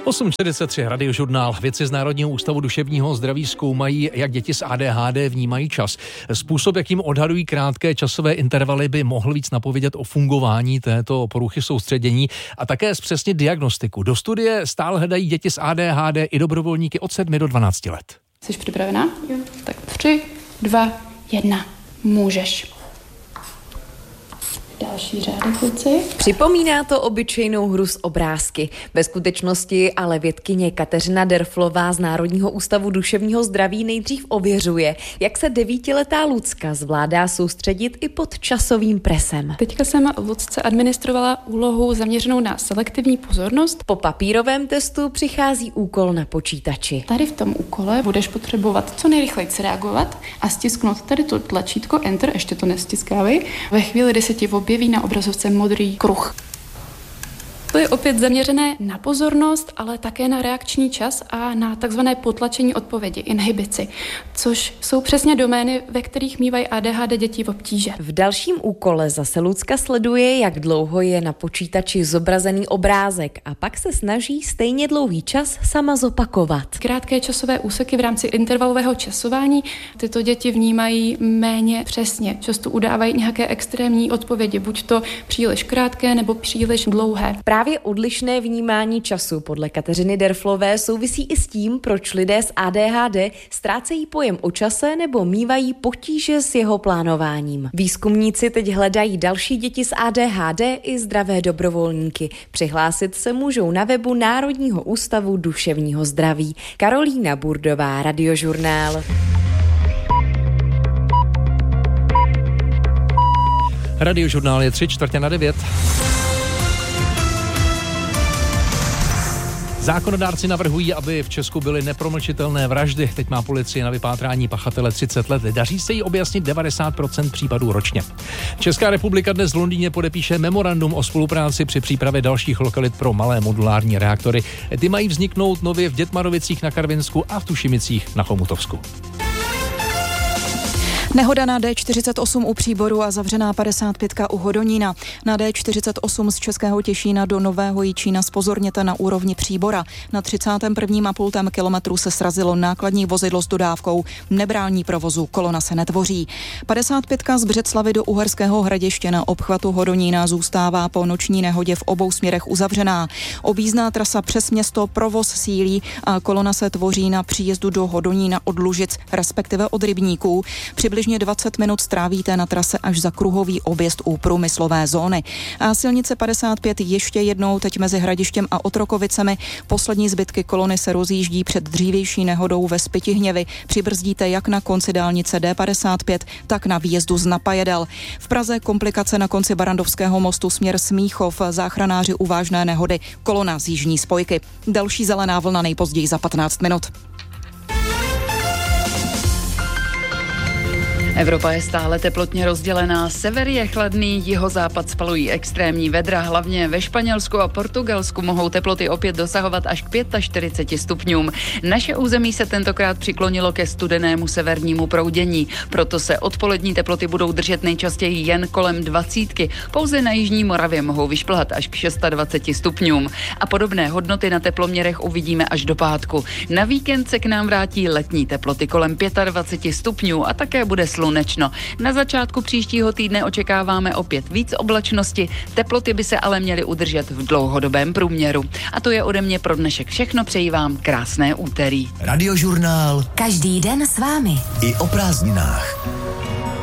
8:43 Radiožurnál. Vědci z Národního ústavu duševního zdraví zkoumají, jak děti s ADHD vnímají čas. Způsob, jakým odhadují krátké časové intervaly, by mohl víc napovědět o fungování této poruchy soustředění a také zpřesnit diagnostiku. Do studie stále hledají děti s ADHD i dobrovolníky od 7 do 12 let. Jsi připravená? Jo. Tak 3, 2, 1. Můžeš. Další řádek, kluci. Připomíná to obyčejnou hru s obrázky. Ve skutečnosti ale vědkyně Kateřina Derflová z Národního ústavu duševního zdraví nejdřív ověřuje, jak se 9letá Lucka zvládá soustředit i pod časovým presem. Teďka jsem Lucce administrovala úlohu zaměřenou na selektivní pozornost. Po papírovém testu přichází úkol na počítači. Tady v tom úkole budeš potřebovat co nejrychleji reagovat a stisknout tady to tlačítko Enter, ještě to nestiskávej. Ve chvíli, kdy se ti objeví na obrazovce modrý kruh. To je opět zaměřené na pozornost, ale také na reakční čas a na takzvané potlačení odpovědi, inhibici, což jsou přesně domény, ve kterých mívají ADHD děti v obtíže. V dalším úkole zase Lucka sleduje, jak dlouho je na počítači zobrazený obrázek a pak se snaží stejně dlouhý čas sama zopakovat. Krátké časové úseky v rámci intervalového časování tyto děti vnímají méně přesně. Často udávají nějaké extrémní odpovědi, buď to příliš krátké nebo příliš dlouhé. Právě odlišné vnímání času podle Kateřiny Derflové souvisí i s tím, proč lidé s ADHD ztrácejí pojem o čase nebo mívají potíže s jeho plánováním. Výzkumníci teď hledají další děti s ADHD i zdravé dobrovolníky. Přihlásit se můžou na webu Národního ústavu duševního zdraví. Karolína Burdová, Radiožurnál. Radiožurnál je 8:45. Zákonodárci navrhují, aby v Česku byly nepromlčitelné vraždy. Teď má policie na vypátrání pachatele 30 let. Daří se jí objasnit 90% případů ročně. Česká republika dnes v Londýně podepíše memorandum o spolupráci při přípravě dalších lokalit pro malé modulární reaktory. Ty mají vzniknout nově v Dětmarovicích na Karvinsku a v Tušimicích na Chomutovsku. Nehoda na D48 u Příboru a zavřená 55 u Hodonína. Na D48 z Českého Těšína do Nového Jičína zpozorněte na úrovni Příbora. Na 31,5 kilometru se srazilo nákladní vozidlo s dodávkou. Nebrání provozu, kolona se netvoří. 55 z Břeclavy do Uherského Hradiště na obchvatu Hodonína zůstává po noční nehodě v obou směrech uzavřená. Objízdná trasa přes město provoz sílí a kolona se tvoří na příjezdu do Hodonína od Lužic, respektive od Rybníků. Přibližně 20 minut strávíte na trase až za kruhový objezd u průmyslové zóny. A silnice 55 ještě jednou teď mezi Hradištěm a Otrokovicemi. Poslední zbytky kolony se rozjíždí před dřívější nehodou ve Spytihněvi. Přibrzdíte jak na konci dálnice D55, tak na výjezdu z Napajedel. V Praze komplikace na konci Barandovského mostu směr Smíchov. Záchranáři u vážné nehody. Kolona z jižní spojky. Další zelená vlna nejpozději za 15 minut. Evropa je stále teplotně rozdělená. Sever je chladný, jihozápad spalují extrémní vedra. Hlavně ve Španělsku a Portugalsku mohou teploty opět dosahovat až k 45 stupňům. Naše území se tentokrát přiklonilo ke studenému severnímu proudění. Proto se odpolední teploty budou držet nejčastěji jen kolem 20. Pouze na jižní Moravě mohou vyšplhat až k 26 stupňům. A podobné hodnoty na teploměrech uvidíme až do pátku. Na víkend se k nám vrátí letní teploty kolem 25 stupňů a také bude slunečno. Na začátku příštího týdne očekáváme opět víc oblačnosti, teploty by se ale měly udržet v dlouhodobém průměru. A to je ode mě pro dnešek všechno, přeji vám krásné úterý. Radiožurnál. Každý den s vámi. I o prázdninách.